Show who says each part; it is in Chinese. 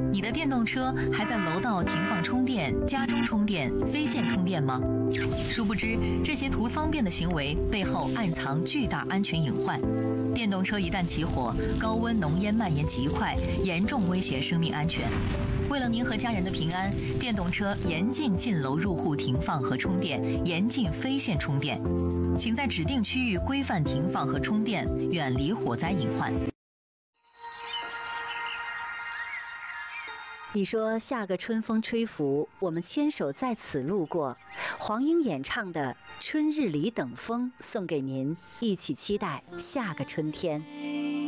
Speaker 1: 你的电动车还在楼道停放充电、家中充电、非线充电吗？殊不知，这些图方便的行为背后暗藏巨大安全隐患。电动车一旦起火，高温浓烟蔓延极快，严重威胁生命安全。为了您和家人的平安，电动车严禁进楼入户停放和充电，严禁非线充电。请在指定区域规范停放和充电，远离火灾隐患。
Speaker 2: 你说下个春风吹拂，我们牵手在此路过。黄英演唱的《春日里等风》送给您，一起期待下个春天。